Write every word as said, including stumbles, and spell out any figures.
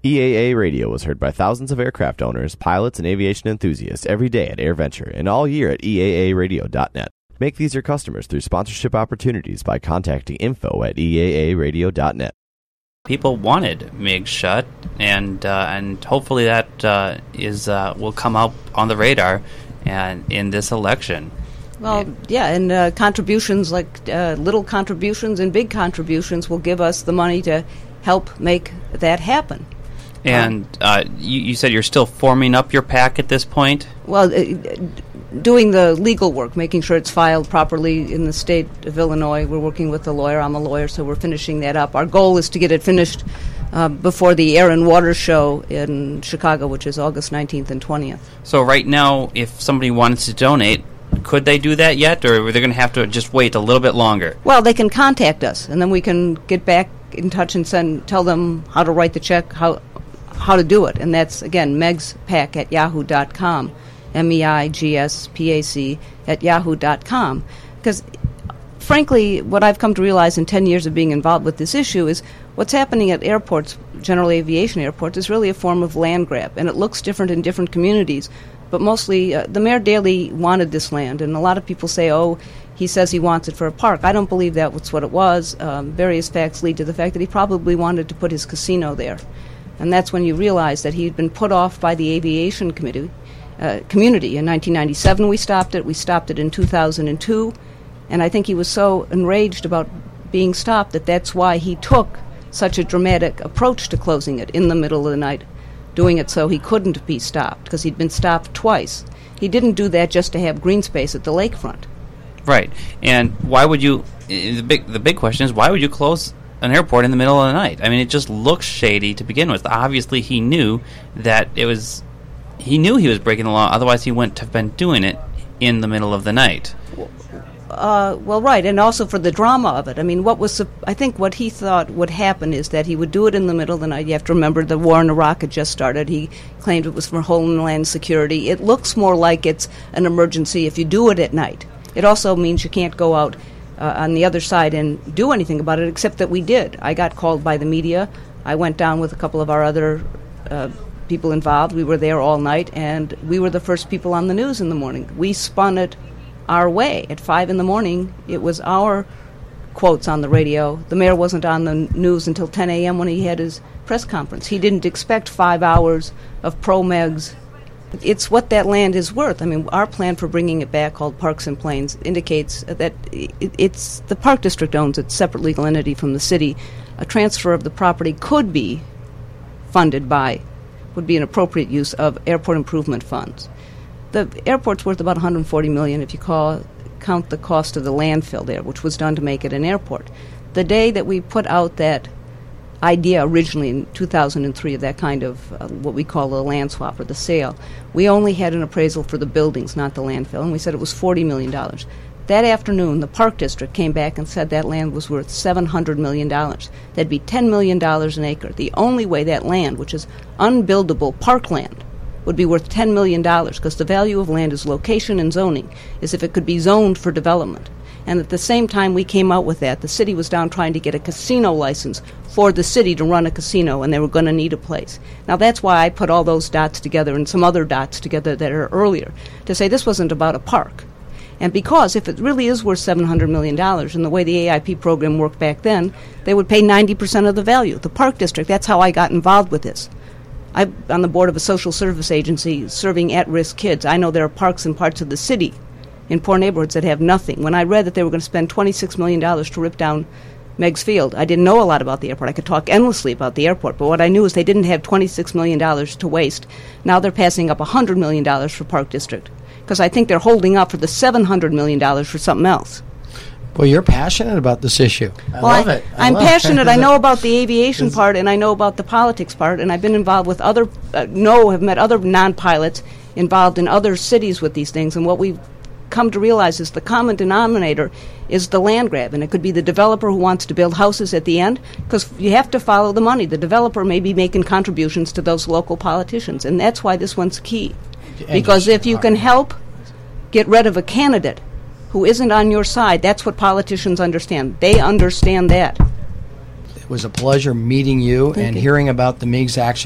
E A A Radio was heard by thousands of aircraft owners, pilots, and aviation enthusiasts every day at AirVenture and all year at E A A radio dot net. Make these your customers through sponsorship opportunities by contacting info at E A A radio dot net. People wanted MiGs shut, and uh, and hopefully that uh, is uh, will come up on the radar and in this election. Well, yeah, and uh, contributions like uh, little contributions and big contributions will give us the money to help make that happen. And uh, you, you said you're still forming up your PAC at this point? Well, uh, doing the legal work, making sure it's filed properly in the state of Illinois. We're working with a lawyer. I'm a lawyer, so we're finishing that up. Our goal is to get it finished uh, before the Air and Water Show in Chicago, which is August nineteenth and twentieth. So right now, if somebody wanted to donate, could they do that yet, or are they going to have to just wait a little bit longer? Well, they can contact us, and then we can get back in touch and send, tell them how to write the check, how how to do it. And that's, again, megspac at yahoo dot com, M E I G S P A C at yahoo dot com. Because, frankly, what I've come to realize in ten years of being involved with this issue is what's happening at airports, general aviation airports, is really a form of land grab. And it looks different in different communities. But mostly, uh, the Mayor Daley wanted this land, and a lot of people say, oh, he says he wants it for a park. I don't believe that was what it was. Um, various facts lead to the fact that he probably wanted to put his casino there. And that's when you realize that he'd been put off by the aviation committee, uh, community. In nineteen ninety-seven we stopped it. We stopped it in two thousand two. And I think he was so enraged about being stopped that that's why he took such a dramatic approach to closing it in the middle of the night, doing it so he couldn't be stopped, because he'd been stopped twice. He didn't do that just to have green space at the lakefront. Right. And why would you, the big the big question is, why would you close an airport in the middle of the night? I mean, it just looks shady to begin with. Obviously, he knew that it was, he knew he was breaking the law, otherwise he wouldn't have been doing it in the middle of the night. Uh, well, right, and also for the drama of it. I mean, what was, I think what he thought would happen is that he would do it in the middle of the night. You have to remember the war in Iraq had just started. He claimed it was for homeland security. It looks more like it's an emergency if you do it at night. It also means you can't go out uh, on the other side and do anything about it, except that we did. I got called by the media. I went down with a couple of our other uh, people involved. We were there all night, and we were the first people on the news in the morning. We spun it our way. At five in the morning, it was our quotes on the radio. The mayor wasn't on the news until ten a.m. when he had his press conference. He didn't expect five hours of pro-megs. It's what that land is worth. I mean, our plan for bringing it back, called Parks and Plains, indicates that it, it's the Park District owns it, separate legal entity from the city. A transfer of the property could be funded by, would be an appropriate use of airport improvement funds. The airport's worth about one hundred forty million dollars if you call, count the cost of the landfill there, which was done to make it an airport. The day that we put out that idea originally in two thousand three of that kind of uh, what we call a land swap or the sale, we only had an appraisal for the buildings, not the landfill, and we said it was forty million dollars. That afternoon, the Park District came back and said that land was worth seven hundred million dollars. That'd be ten million dollars an acre. The only way that land, which is unbuildable parkland, would be worth ten million dollars, because the value of land is location and zoning, is if it could be zoned for development. And at the same time we came out with that, the city was down trying to get a casino license for the city to run a casino, and they were going to need a place. Now that's why I put all those dots together and some other dots together that are earlier, to say this wasn't about a park. And because if it really is worth seven hundred million dollars, and the way the A I P program worked back then, they would pay ninety percent of the value. The Park District, that's how I got involved with this. I'm on the board of a social service agency serving at-risk kids. I know there are parks in parts of the city in poor neighborhoods that have nothing. When I read that they were going to spend twenty-six million dollars to rip down Meigs Field, I didn't know a lot about the airport. I could talk endlessly about the airport, but what I knew is they didn't have twenty-six million dollars to waste. Now they're passing up one hundred million dollars for Park District, because I think they're holding up for the seven hundred million dollars for something else. Well, you're passionate about this issue. I well, love I, it. I I'm love passionate. It. I know about the aviation part, and I know about the politics part, and I've been involved with other, uh, no, have met other non-pilots involved in other cities with these things, and what we've come to realize is the common denominator is the land grab, and it could be the developer who wants to build houses at the end, because you have to follow the money. The developer may be making contributions to those local politicians, and that's why this one's key. Because if you can help get rid of a candidate who isn't on your side, that's what politicians understand. They understand that. It was a pleasure meeting you Thank and you. hearing about the Meigs Action